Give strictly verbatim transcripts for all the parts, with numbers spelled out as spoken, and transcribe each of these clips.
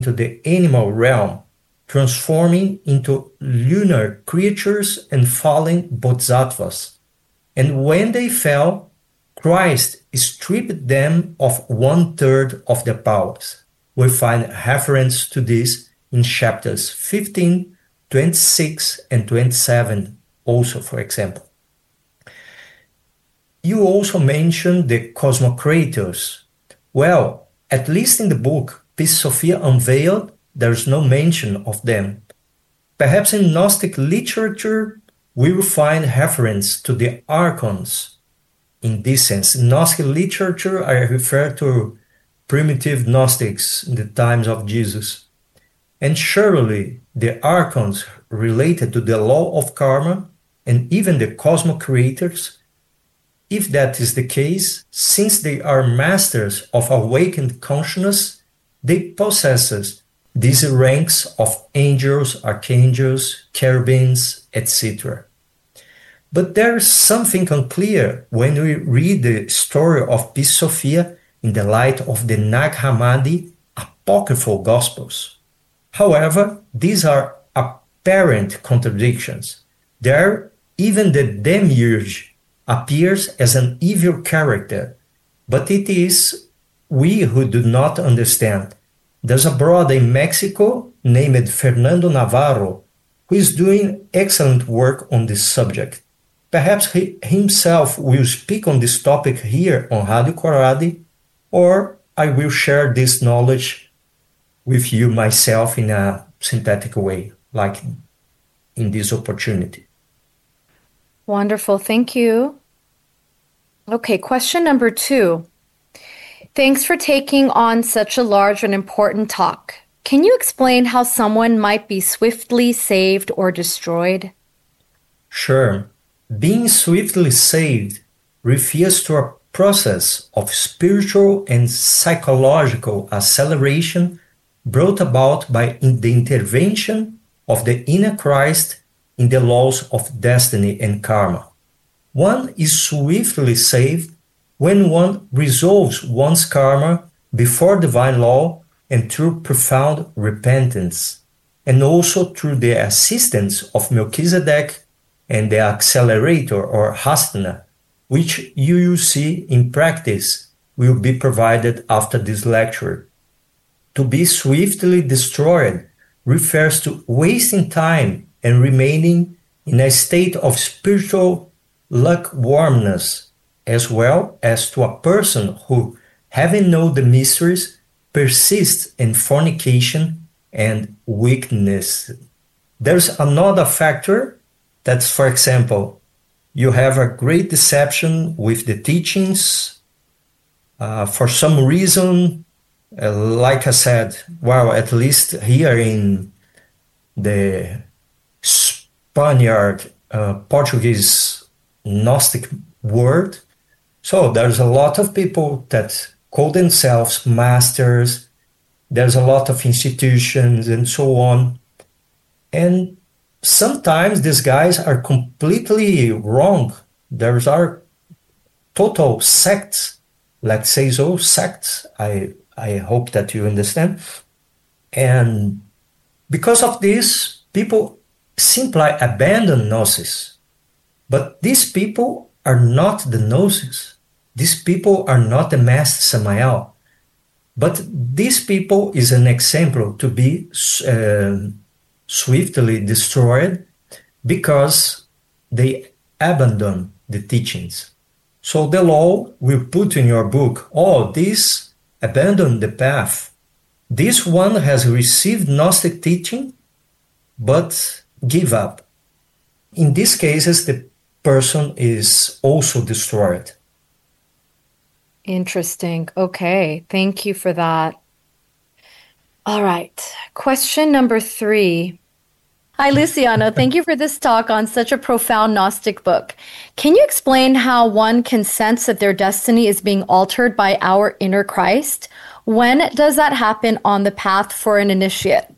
into the animal realm, transforming into lunar creatures and fallen bodhisattvas. And when they fell, Christ stripped them of one-third of their powers. We find reference to this in chapters fifteen, twenty-six, and twenty-seven also, for example. You also mentioned the Cosmocrators. Well, at least in the book Peace Sophia Unveiled, there is no mention of them. Perhaps in Gnostic literature, we will find reference to the Archons. In this sense, in Gnostic literature, I refer to primitive Gnostics in the times of Jesus. And surely the Archons related to the law of karma and even the Cosmocrators. If that is the case, since they are masters of awakened consciousness, they possess these ranks of angels, archangels, cherubims, et cetera. But there is something unclear when we read the story of Peace Sophia in the light of the Nag Hammadi apocryphal Gospels. However, these are apparent contradictions. There, even the demiurge appears as an evil character, but it is we who do not understand. There's a brother in Mexico named Fernando Navarro who is doing excellent work on this subject. Perhaps he himself will speak on this topic here on Radio Coradi, or I will share this knowledge with you myself in a synthetic way, like in this opportunity. Wonderful. Thank you. Okay, question number two. Thanks for taking on such a large and important talk. Can you explain how someone might be swiftly saved or destroyed? Sure. Being swiftly saved refers to a process of spiritual and psychological acceleration brought about by the intervention of the inner Christ in the laws of destiny and karma. One is swiftly saved when one resolves one's karma before divine law and through profound repentance, and also through the assistance of Melchizedek and the accelerator or Hasdana, which you will see in practice will be provided after this lecture. To be swiftly destroyed refers to wasting time and remaining in a state of spiritual lukewarmness, as well as to a person who, having known the mysteries, persists in fornication and wickedness. There's another factor that's, for example, you have a great deception with the teachings. Uh, for some reason, uh, like I said, well, at least here in the Spaniard, uh, Portuguese Gnostic world, so there's a lot of people that call themselves masters. There's a lot of institutions and so on. And sometimes these guys are completely wrong. There are total sects, let's say so, sects. I, I hope that you understand. And because of this, people simply abandon Gnosis. But these people are not the Gnosis. These people are not the Master Samael. But these people is an example to be uh, swiftly destroyed because they abandon the teachings. So the law will put in your book, oh, this abandoned the path. This one has received Gnostic teaching, but give up. In these cases, the person is also destroyed. Interesting. Okay. Thank you for that. All right. Question number three. Hi, Luciano. Thank you for this talk on such a profound Gnostic book. Can you explain how one can sense that their destiny is being altered by our inner Christ? When does that happen on the path for an initiate?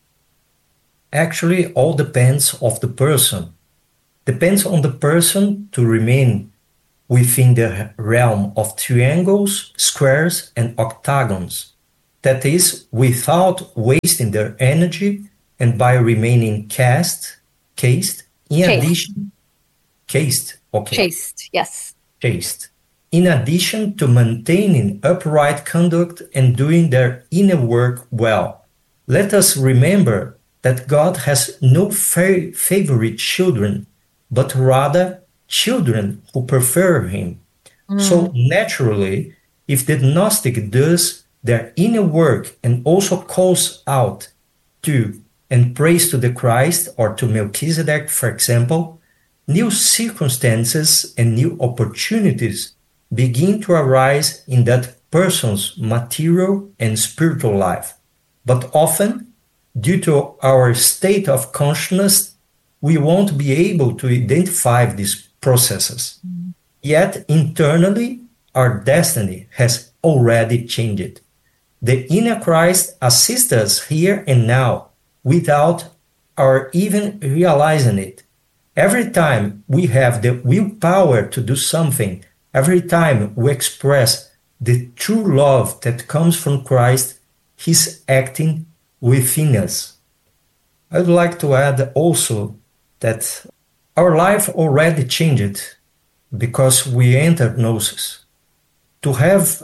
Actually, all depends of the person. Depends on the person to remain within the realm of triangles, squares, and octagons. that is, without wasting their energy and by remaining cast, cased, in Chaste. addition, cased, okay. Chaste, yes. Chaste. In addition to maintaining upright conduct and doing their inner work well. Let us remember that God has no fa- favorite children, but rather children who prefer Him. Mm. So naturally, if the Gnostic does their inner work and also calls out to and prays to the Christ or to Melchizedek, for example, new circumstances and new opportunities begin to arise in that person's material and spiritual life. But often, due to our state of consciousness, we won't be able to identify these processes. Mm. Yet, internally, our destiny has already changed. The inner Christ assists us here and now without our even realizing it. Every time we have the willpower to do something, every time we express the true love that comes from Christ, He's acting within us. I'd like to add also that our life already changed because we entered Gnosis. To have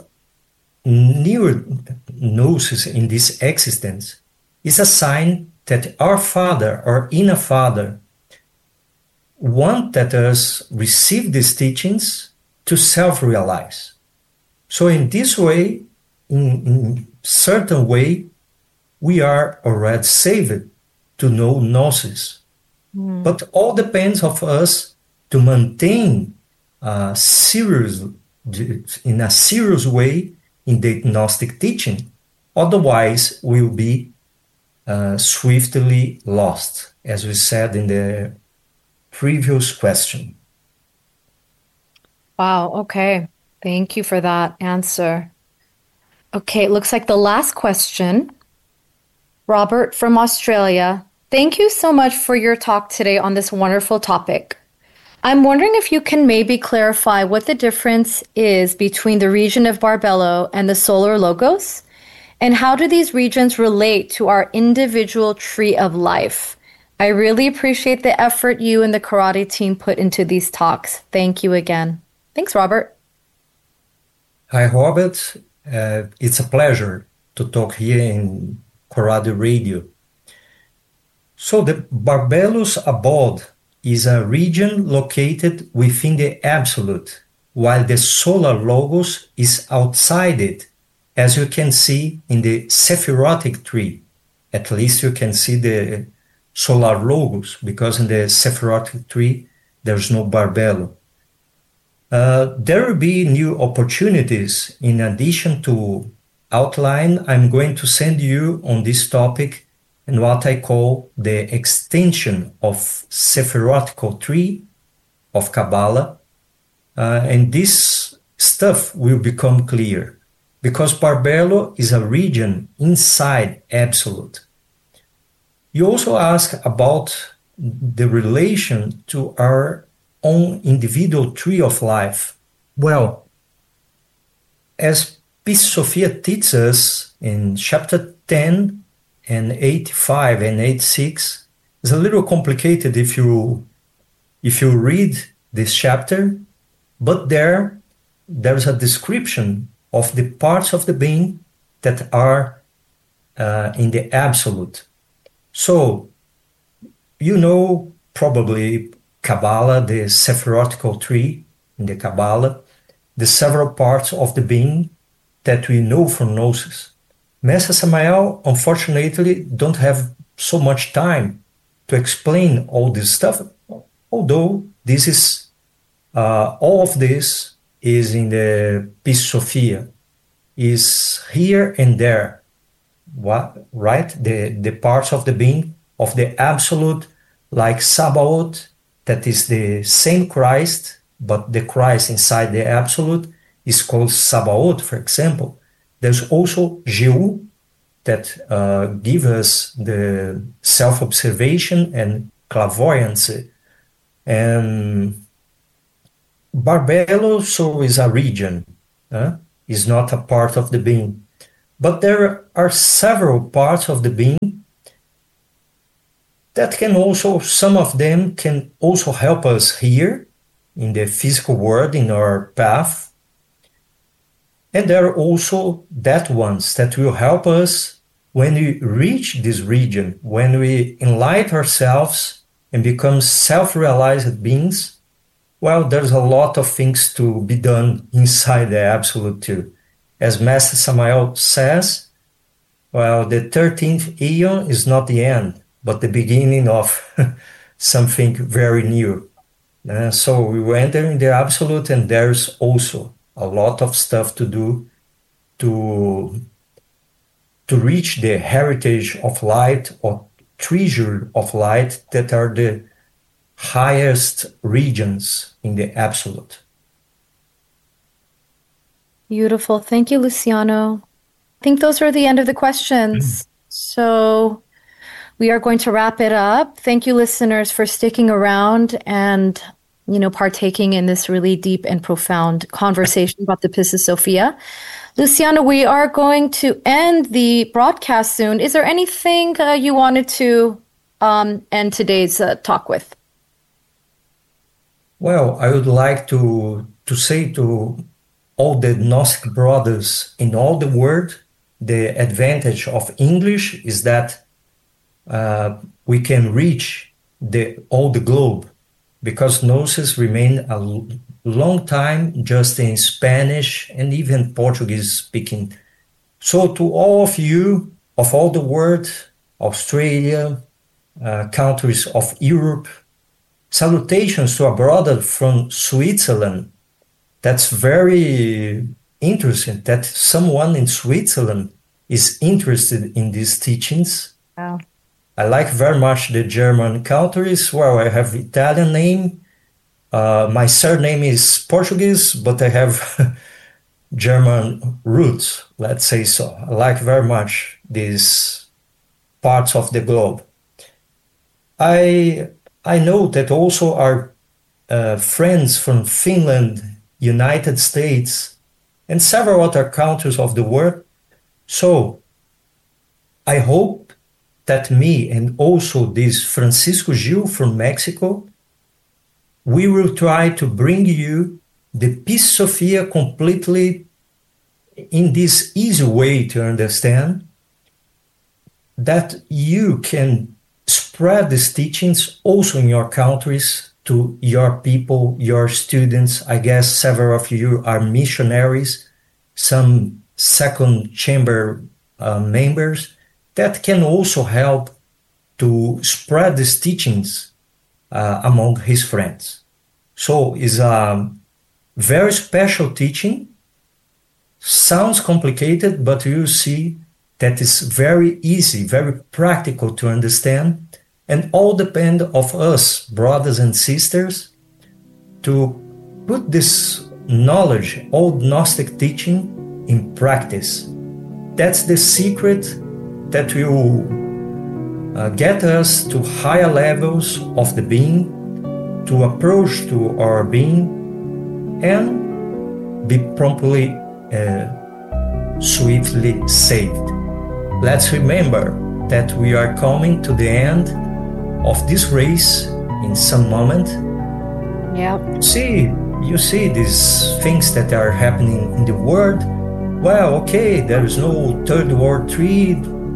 new Gnosis in this existence is a sign that our Father, our inner Father, wanted us receive these teachings to self-realize. So in this way, in, in certain way, we are already saved to know Gnosis. Mm. But all depends of us to maintain uh, serious, in a serious way in the Gnostic teaching. Otherwise, we'll be uh, swiftly lost, as we said in the previous question. Wow, okay. Thank you for that answer. Okay, it looks like the last question. Robert from Australia, thank you so much for your talk today on this wonderful topic. I'm wondering if you can maybe clarify what the difference is between the region of Barbelo and the solar logos, and how do these regions relate to our individual tree of life? I really appreciate the effort you and the karate team put into these talks. Thank you again. Thanks, Robert. Hi, Robert. Uh, it's a pleasure to talk here in Karate Radio. So the Barbelos abode is a region located within the Absolute, while the solar logos is outside it, as you can see in the Sephirotic tree. At least you can see the solar logos, because in the Sephirotic tree, there's no Barbelo. Uh, there will be new opportunities. In addition to outline, I'm going to send you on this topic and what I call the extension of Sephirotical tree of Kabbalah. Uh, and this stuff will become clear because Barbelo is a region inside Absolute. You also ask about the relation to our own individual tree of life. Well, as Pistis Sophia teaches us in chapter ten and eighty-five and eighty-six, it's a little complicated if you if you read this chapter, but there there's a description of the parts of the being that are uh, in the Absolute. So, you know probably Kabbalah, the Sephirotical tree in the Kabbalah, the several parts of the being that we know from Gnosis. Master Samael, unfortunately, don't have so much time to explain all this stuff, although this is, uh, all of this is in the Pistis Sophia, is here and there, what, right? The, the parts of the being of the Absolute, like Sabaoth, that is the same Christ, but the Christ inside the Absolute is called Sabaoth, for example. There's also Jehu, that uh, give us the self-observation and clairvoyance. And Barbelo, so is a region, uh, is not a part of the being. But there are several parts of the being that can also, some of them can also help us here in the physical world, in our path. And there are also that ones that will help us when we reach this region, when we enlighten ourselves and become self-realized beings. Well, there's a lot of things to be done inside the Absolute too. As Master Samael says, well, the thirteenth Aeon is not the end, but the beginning of something very new. Uh, so we enter in the Absolute, and there's also a lot of stuff to do to, to reach the heritage of light or treasure of light that are the highest regions in the Absolute. Beautiful. Thank you, Luciano. I think those are the end of the questions. Mm. So we are going to wrap it up. Thank you, listeners, for sticking around and, you know, partaking in this really deep and profound conversation about the Pistis Sophia. Luciano, we are going to end the broadcast soon. Is there anything uh, you wanted to um, end today's uh, talk with? Well, I would like to to say to all the Gnostic brothers in all the world, the advantage of English is that uh, we can reach the all the globe, because Gnosis remained a l- long time just in Spanish and even Portuguese speaking. So to all of you of all the world, Australia, uh, countries of Europe, salutations to a brother from Switzerland. That's very interesting that someone in Switzerland is interested in these teachings. Wow. I like very much the German countries. Well, I have Italian name. Uh, my surname is Portuguese, but I have German roots, let's say so. I like very much these parts of the globe. I I know that also our uh, friends from Finland, United States, and several other countries of the world. So I hope that me and also this Francisco Gil from Mexico, we will try to bring you the Pistis Sophia completely in this easy way to understand, that you can spread these teachings also in your countries to your people, your students. I guess several of you are missionaries, some second chamber uh, members that can also help to spread these teachings uh, among his friends. So it's a very special teaching. Sounds complicated, but you see that is very easy, very practical to understand, and all depend of us, brothers and sisters, to put this knowledge, old Gnostic teaching, in practice. That's the secret that will uh, get us to higher levels of the being, to approach to our being, and be promptly, uh, swiftly saved. Let's remember that we are coming to the end of this race in some moment. Yeah. See, you see these things that are happening in the world. Well, okay, there is no third world three,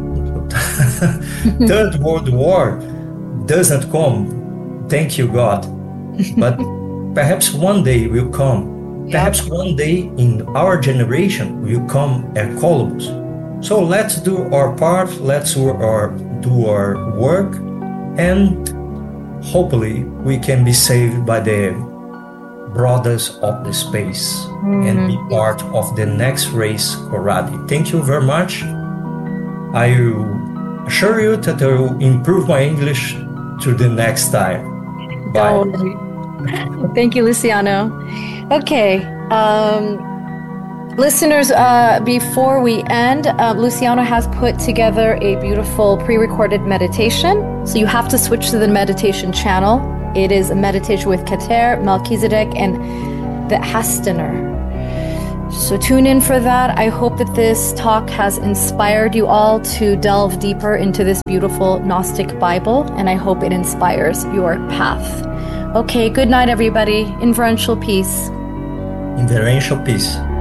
third world war doesn't come. Thank you, God. But perhaps one day will come. Perhaps yeah. one day in our generation will come a Columbus. So let's do our part, let's do our, do our work, and hopefully we can be saved by the brothers of the space mm-hmm. and be part of the next race already. Thank you very much. I assure you that I will improve my English to the next time. Bye. Oh, thank you, Luciano. Okay. Um, Listeners, uh, before we end, uh, Luciano has put together a beautiful pre-recorded meditation. So you have to switch to the meditation channel. It is a meditation with Keter, Melchizedek, and the Hastener. So tune in for that. I hope that this talk has inspired you all to delve deeper into this beautiful Gnostic Bible, and I hope it inspires your path. Okay, good night, everybody. Inferential peace. Inferential peace.